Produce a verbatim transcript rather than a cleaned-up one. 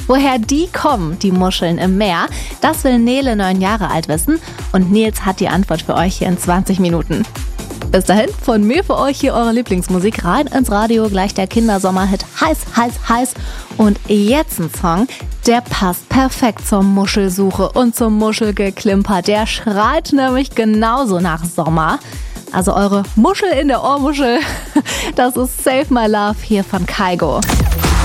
Woher die kommen, die Muscheln im Meer, das will Nele, neun Jahre alt, wissen. Und Nils hat die Antwort für euch hier in zwanzig Minuten. Bis dahin, von mir für euch hier eure Lieblingsmusik rein ins Radio, gleich der Kindersommerhit Heiß, heiß, heiß. Und jetzt ein Song, der passt perfekt zur Muschelsuche und zum Muschelgeklimper. Der schreit nämlich genauso nach Sommer. Also eure Muschel in der Ohrmuschel, das ist Save My Love hier von Kygo.